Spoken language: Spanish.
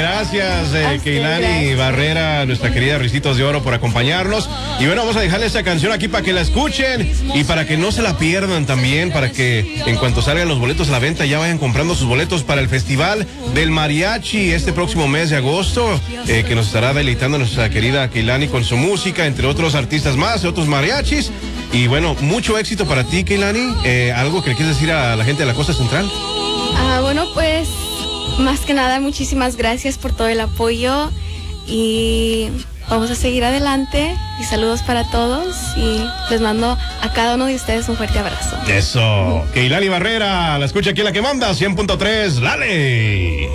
gracias, Keilani Barrera, nuestra querida Ricitos de Oro, por acompañarnos. Y bueno, vamos a dejarle esta canción aquí para que la escuchen y para que no se la pierdan también, para que en cuanto salgan los boletos a la venta ya vayan comprando sus boletos para el Festival del Mariachi este próximo mes de agosto, que nos estará deleitando nuestra querida Keilani con su música, entre otros artistas más, otros mariachis. Y bueno, mucho éxito para ti, Keilani. ¿Algo que le quieres decir a la gente de la Costa Central? Bueno, pues más que nada, muchísimas gracias por todo el apoyo y vamos a seguir adelante. Y saludos para todos y les mando a cada uno de ustedes un fuerte abrazo. Eso. Keilani Barrera, la escucha aquí en La Que Manda, 100.3, ¡dale!